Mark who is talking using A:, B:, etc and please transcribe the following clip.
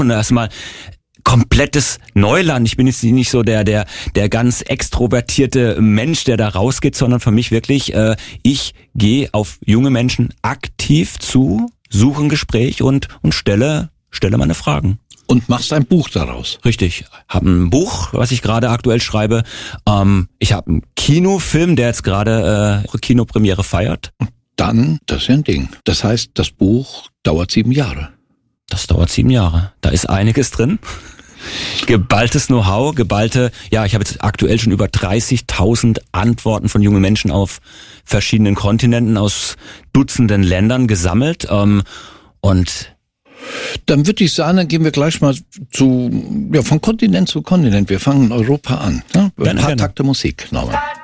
A: Und erstmal komplettes Neuland. Ich bin jetzt nicht so der ganz extrovertierte Mensch, der da rausgeht, sondern für mich wirklich, ich gehe auf junge Menschen aktiv zu, suche ein Gespräch und stelle meine Fragen.
B: Und machst ein Buch daraus.
A: Richtig. Habe ein Buch, was ich gerade aktuell schreibe. Ich habe einen Kinofilm, der jetzt gerade Kinopremiere feiert.
B: Und dann, das ist ja ein Ding. Das heißt, das Buch dauert 7 Jahre.
A: Das dauert 7 Jahre. Da ist einiges drin. Geballtes Know-how, ich habe jetzt aktuell schon über 30.000 Antworten von jungen Menschen auf verschiedenen Kontinenten aus Dutzenden Ländern gesammelt. Und
B: dann würde ich sagen, dann gehen wir gleich mal von Kontinent zu Kontinent. Wir fangen in Europa an. Ne? Ein paar Takte Musik, nochmal.